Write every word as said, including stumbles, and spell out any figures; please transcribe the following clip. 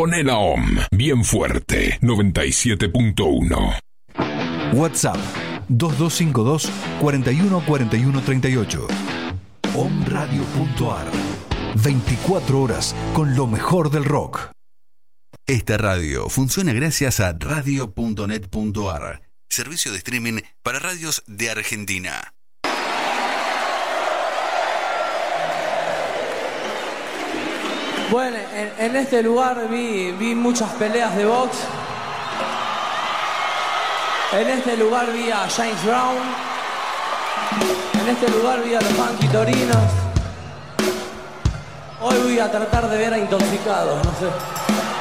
Pone la O M bien fuerte, noventa y siete punto uno. WhatsApp dos dos cinco dos, cuatro uno cuatro uno tres ocho. omradio punto ar. veinticuatro horas con lo mejor del rock. Esta radio funciona gracias a radio punto net punto ar, servicio de streaming para radios de Argentina. Bueno, en, en este lugar vi, vi muchas peleas de box. En este lugar vi a James Brown. En este lugar vi a los Funky Torinos. Hoy voy a tratar de ver a Intoxicados, no sé.